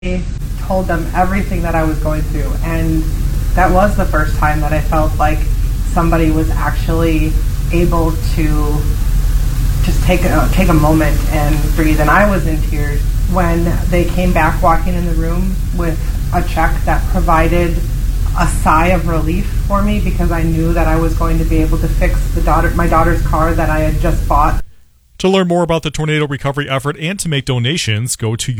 I told them everything that I was going through, and that was the first time that I felt like somebody was actually able to just take a moment and breathe. And I was in tears when they came back walking in the room with a check that provided a sigh of relief for me, because I knew that I was going to be able to fix my daughter's car that I had just bought. To learn more about the tornado recovery effort and to make donations, go to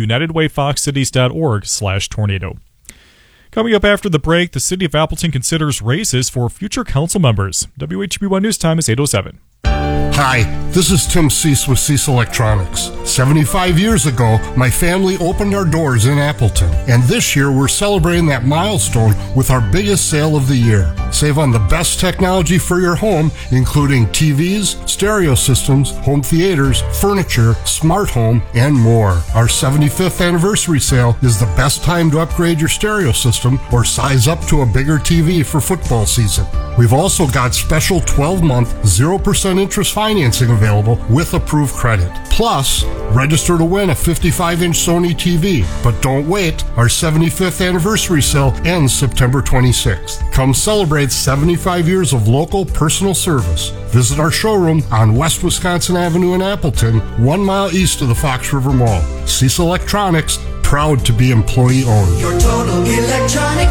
unitedwayfoxcities.org/tornado. Coming up after the break, the City of Appleton considers raises for future council members. WHB1 News Time is 8:07. Hi, this is Tim Cease with Cease Electronics. 75 years ago, my family opened our doors in Appleton, and this year we're celebrating that milestone with our biggest sale of the year. Save on the best technology for your home, including TVs, stereo systems, home theaters, furniture, smart home, and more. Our 75th anniversary sale is the best time to upgrade your stereo system or size up to a bigger TV for football season. We've also got special 12-month, 0% interest financing available with approved credit. Plus, register to win a 55-inch Sony TV. But don't wait. Our 75th anniversary sale ends September 26th. Come celebrate 75 years of local personal service. Visit our showroom on West Wisconsin Avenue in Appleton, 1 mile east of the Fox River Mall. Cease Electronics, proud to be employee-owned. Your total electronic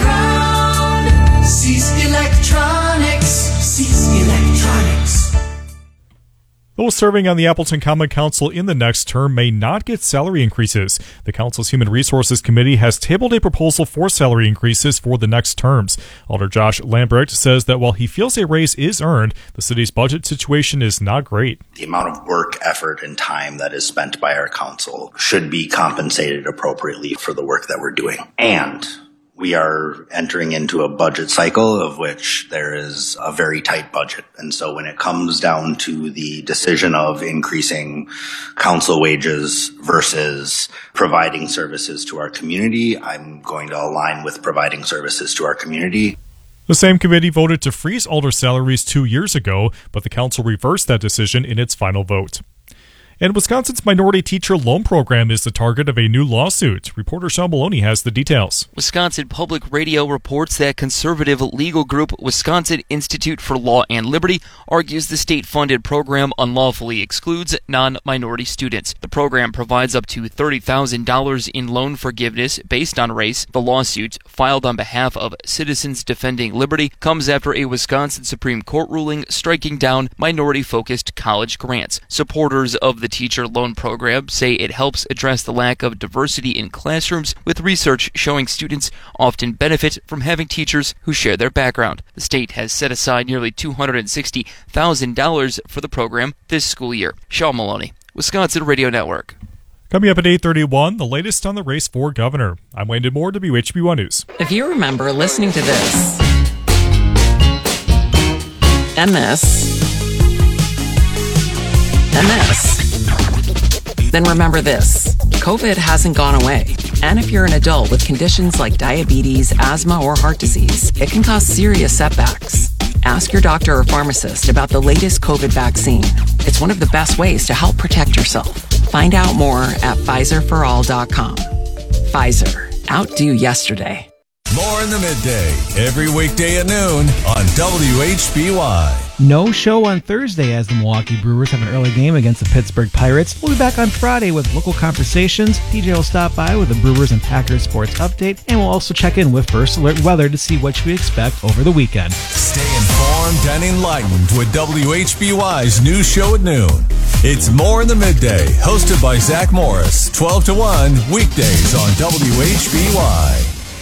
playground. Cease Electronics. Cease Electronics. Those serving on the Appleton Common Council in the next term may not get salary increases. The Council's Human Resources Committee has tabled a proposal for salary increases for the next terms. Alder Josh Lambrecht says that while he feels a raise is earned, the city's budget situation is not great. The amount of work, effort, and time that is spent by our council should be compensated appropriately for the work that we're doing. And we are entering into a budget cycle of which there is a very tight budget. And so when it comes down to the decision of increasing council wages versus providing services to our community, I'm going to align with providing services to our community. The same committee voted to freeze alder salaries 2 years ago, but the council reversed that decision in its final vote. And Wisconsin's minority teacher loan program is the target of a new lawsuit. Reporter Sean Maloney has the details. Wisconsin Public Radio reports that conservative legal group Wisconsin Institute for Law and Liberty argues the state-funded program unlawfully excludes non-minority students. The program provides up to $30,000 in loan forgiveness based on race. The lawsuit, filed on behalf of Citizens Defending Liberty, comes after a Wisconsin Supreme Court ruling striking down minority-focused college grants. Supporters of the teacher loan program say it helps address the lack of diversity in classrooms, with research showing students often benefit from having teachers who share their background. The state has set aside nearly $260,000 for the program this school year. Sean Maloney, Wisconsin Radio Network. Coming up at 8:31, the latest on the race for governor. I'm Wayne Moore, WHB1 News. If you remember listening to this and this and this, then remember this. COVID hasn't gone away. And if you're an adult with conditions like diabetes, asthma, or heart disease, it can cause serious setbacks. Ask your doctor or pharmacist about the latest COVID vaccine. It's one of the best ways to help protect yourself. Find out more at PfizerForAll.com. Pfizer. Outdo yesterday. More in the midday, every weekday at noon on WHBY. No show on Thursday as the Milwaukee Brewers have an early game against the Pittsburgh Pirates. We'll be back on Friday with local conversations. DJ will stop by with the Brewers and Packers sports update, and we'll also check in with First Alert Weather to see what we expect over the weekend. Stay informed and enlightened with WHBY's new show at noon. It's More in the Midday, hosted by Zach Morris, 12 to 1, weekdays on WHBY.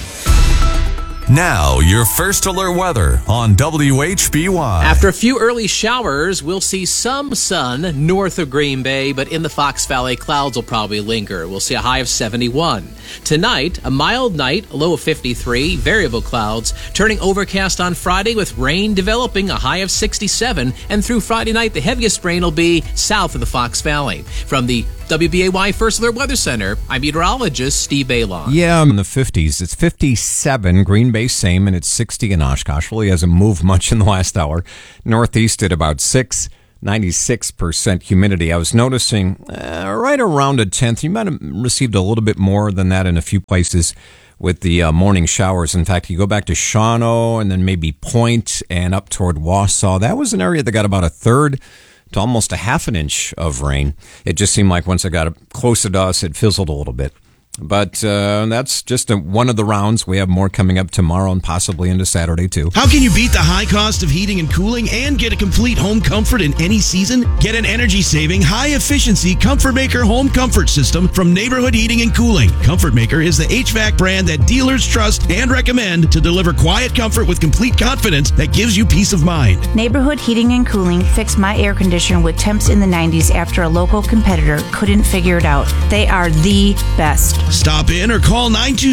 Now, your First Alert weather on WHBY. After a few early showers, we'll see some sun north of Green Bay, but in the Fox Valley, clouds will probably linger. We'll see a high of 71. Tonight, a mild night, a low of 53, variable clouds, turning overcast on Friday with rain developing, a high of 67, and through Friday night, the heaviest rain will be south of the Fox Valley. From the WBAY First Alert Weather Center, I'm meteorologist Steve Bailon. Yeah, in the 50s. It's 57, Green Bay same, and it's 60 in Oshkosh. Really hasn't moved much in the last hour. Northeast at about 6. 96% humidity. I was noticing right around a tenth. You might have received a little bit more than that in a few places with the morning showers. In fact, you go back to Shawano and then maybe Point and up toward Wausau. That was an area that got about a third to almost a half an inch of rain. It just seemed like once it got closer to us, it fizzled a little bit. But that's just one of the rounds. We have more coming up tomorrow and possibly into Saturday, too. How can you beat the high cost of heating and cooling and get a complete home comfort in any season? Get an energy-saving, high-efficiency Comfort Maker home comfort system from Neighborhood Heating and Cooling. Comfort Maker is the HVAC brand that dealers trust and recommend to deliver quiet comfort with complete confidence that gives you peace of mind. Neighborhood Heating and Cooling fixed my air conditioner with temps in the 90s after a local competitor couldn't figure it out. They are the best. Stop in or call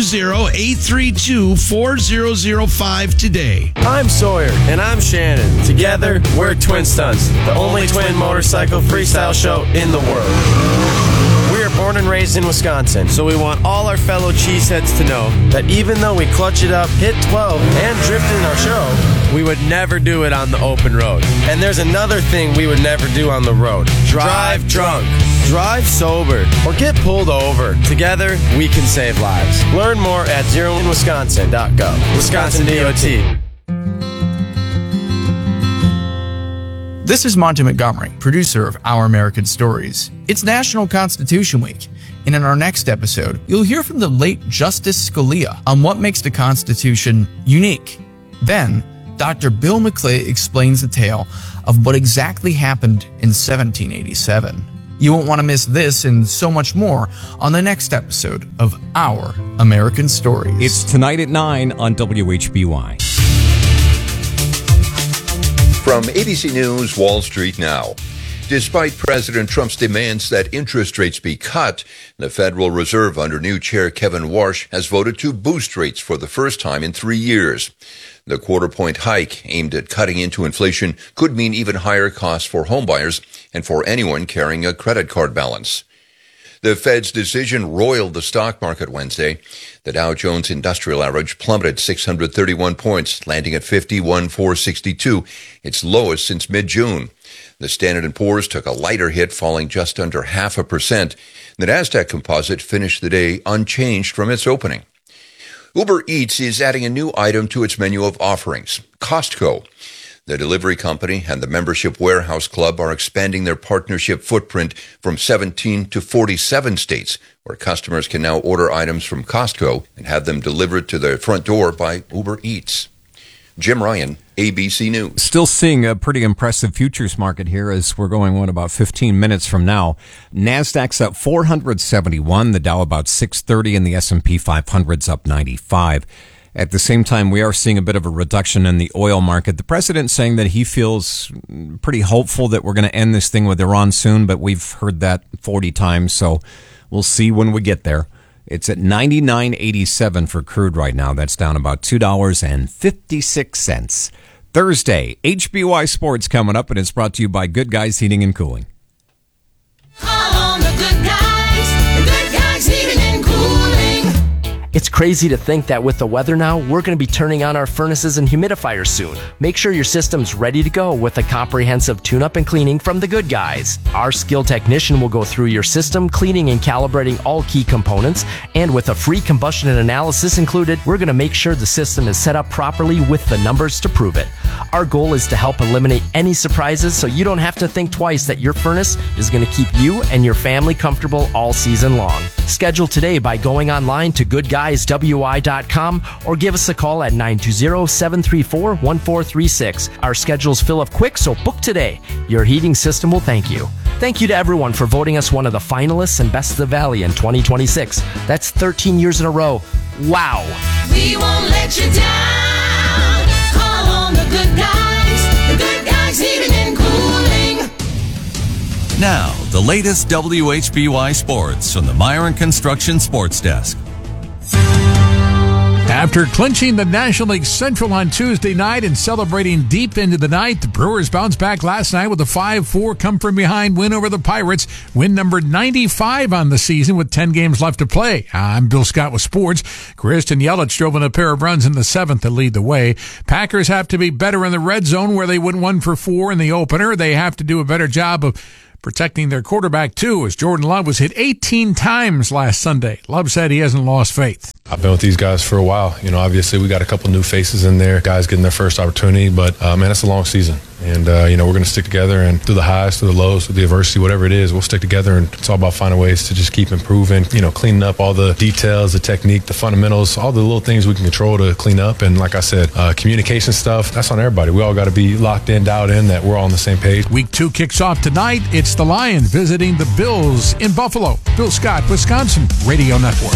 920-832-4005 today. I'm Sawyer. And I'm Shannon. Together, we're Twin Stunts, the only twin motorcycle freestyle show in the world. We are born and raised in Wisconsin, so we want all our fellow cheeseheads to know that even though we clutch it up, hit 12, and drift in our show, we would never do it on the open road. And there's another thing we would never do on the road. Drive drunk. Drive sober. Or get pulled over. Together, we can save lives. Learn more at zeroinwisconsin.gov. Wisconsin DOT. This is Monty Montgomery, producer of Our American Stories. It's National Constitution Week, and in our next episode, you'll hear from the late Justice Scalia on what makes the Constitution unique. Then, Dr. Bill McClay explains the tale of what exactly happened in 1787. You won't want to miss this and so much more on the next episode of Our American Stories. It's tonight at 9 on WHBY. From ABC News, Wall Street Now. Despite President Trump's demands that interest rates be cut, the Federal Reserve under new chair Kevin Warsh has voted to boost rates for the first time in 3 years. The quarter-point hike aimed at cutting into inflation could mean even higher costs for homebuyers and for anyone carrying a credit card balance. The Fed's decision roiled the stock market Wednesday. The Dow Jones Industrial Average plummeted 631 points, landing at 51,462, its lowest since mid-June. The Standard & Poor's took a lighter hit, falling just under 0.5%. The Nasdaq Composite finished the day unchanged from its opening. Uber Eats is adding a new item to its menu of offerings, Costco. The delivery company and the Membership Warehouse Club are expanding their partnership footprint from 17 to 47 states, where customers can now order items from Costco and have them delivered to their front door by Uber Eats. Jim Ryan, ABC News. Still seeing a pretty impressive futures market here as we're going, about 15 minutes from now. NASDAQ's up 471, the Dow about 630, and the S&P 500's up 95. At the same time, we are seeing a bit of a reduction in the oil market. The president's saying that he feels pretty hopeful that we're going to end this thing with Iran soon, but we've heard that 40 times, so we'll see when we get there. It's at $99.87 for crude right now. That's down about $2.56. Thursday, HBY Sports coming up, and it's brought to you by Good Guys Heating and Cooling. Call on the Good Guys Heating and Cooling. It's crazy to think that with the weather now, we're going to be turning on our furnaces and humidifiers soon. Make sure your system's ready to go with a comprehensive tune-up and cleaning from the Good Guys. Our skilled technician will go through your system, cleaning and calibrating all key components, and with a free combustion analysis included, we're going to make sure the system is set up properly with the numbers to prove it. Our goal is to help eliminate any surprises so you don't have to think twice that your furnace is going to keep you and your family comfortable all season long. Schedule today by going online to goodguyswi.com or give us a call at 920-734-1436. Our schedules fill up quick, so book today. Your heating system will thank you. Thank you to everyone for voting us one of the finalists and Best of the Valley in 2026. That's 13 years in a row. Wow. We won't let you down. Call on the Good Guys Heating and Cooling. Now, the latest WHBY sports from the Myron Construction Sports Desk. After clinching the National League Central on Tuesday night and celebrating deep into the night, the Brewers bounced back last night with a 5-4 come-from-behind win over the Pirates, win number 95 on the season with 10 games left to play. I'm Bill Scott with sports. Kristen Yelich drove in a pair of runs in the 7th to lead the way. Packers have to be better in the red zone where they went 1 for 4 in the opener. They have to do a better job of protecting their quarterback, too, as Jordan Love was hit 18 times last Sunday. Love said he hasn't lost faith. I've been with these guys for a while. Obviously we got a couple new faces in there, guys getting their first opportunity, but man, it's a long season. And, we're going to stick together and through the highs, through the lows, through the adversity, whatever it is, we'll stick together. And it's all about finding ways to just keep improving, cleaning up all the details, the technique, the fundamentals, all the little things we can control to clean up. And like I said, communication stuff, that's on everybody. We all got to be locked in, dialed in, that we're all on the same page. Week 2 kicks off tonight. It's the Lions visiting the Bills in Buffalo. Bill Scott, Wisconsin Radio Network.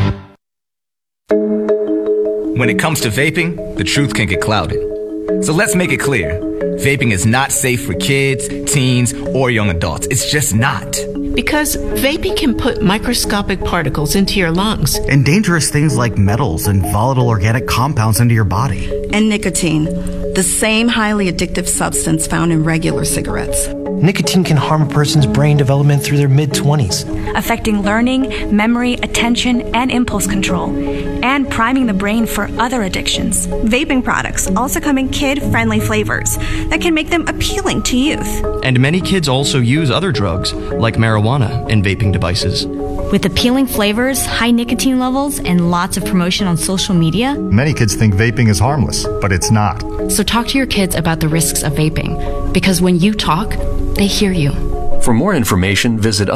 When it comes to vaping, the truth can get clouded. So let's make it clear. Vaping is not safe for kids, teens, or young adults. It's just not. Because vaping can put microscopic particles into your lungs. And dangerous things like metals and volatile organic compounds into your body. And nicotine, the same highly addictive substance found in regular cigarettes. Nicotine can harm a person's brain development through their mid-20s, affecting learning, memory, attention, and impulse control, and priming the brain for other addictions. Vaping products also come in kid-friendly flavors that can make them appealing to youth. And many kids also use other drugs, like marijuana, in vaping devices. With appealing flavors, high nicotine levels, and lots of promotion on social media, many kids think vaping is harmless, but it's not. So talk to your kids about the risks of vaping, because when you talk, they hear you. For more information, visit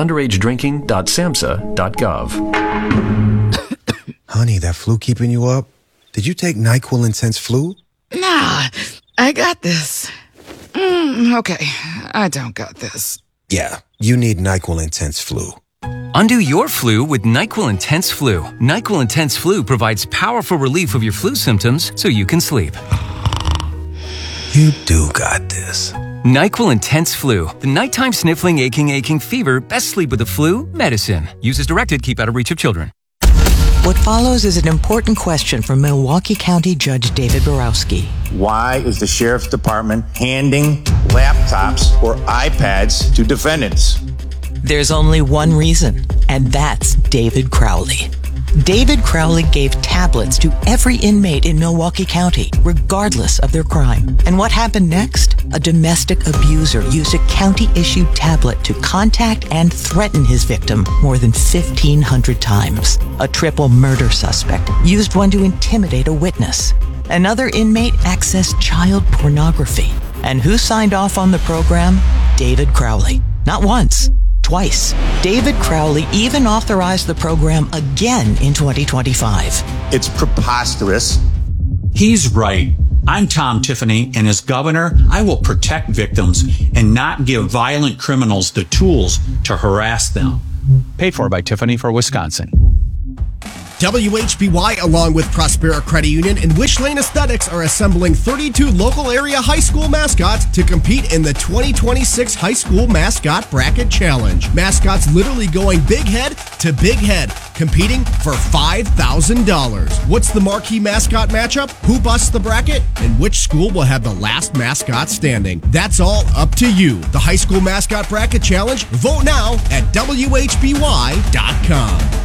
underagedrinking.samhsa.gov. Honey, that flu keeping you up? Did you take NyQuil Intense Flu? Nah, I got this. Okay, I don't got this. Yeah, you need NyQuil Intense Flu. Undo your flu with NyQuil Intense Flu. NyQuil Intense Flu provides powerful relief of your flu symptoms so you can sleep. You do got this. NyQuil Intense Flu. The nighttime sniffling, aching fever. Best sleep with the flu medicine. Use as directed. Keep out of reach of children. What follows is an important question from Milwaukee County Judge David Borowski. Why is the Sheriff's Department handing laptops or iPads to defendants? There's only one reason, and that's David Crowley. David Crowley gave tablets to every inmate in Milwaukee County, regardless of their crime. And what happened next? A domestic abuser used a county-issued tablet to contact and threaten his victim more than 1,500 times. A triple murder suspect used one to intimidate a witness. Another inmate accessed child pornography. And who signed off on the program? David Crowley. Not once. Twice. David Crowley even authorized the program again in 2025. It's preposterous. He's right. I'm Tom Tiffany, and as governor, I will protect victims and not give violent criminals the tools to harass them. Paid for by Tiffany for Wisconsin. WHBY, along with Prospera Credit Union and Wish Lane Aesthetics, are assembling 32 local area high school mascots to compete in the 2026 High School Mascot Bracket Challenge. Mascots literally going big head to big head, competing for $5,000. What's the marquee mascot matchup? Who busts the bracket? And which school will have the last mascot standing? That's all up to you. The High School Mascot Bracket Challenge. Vote now at WHBY.com.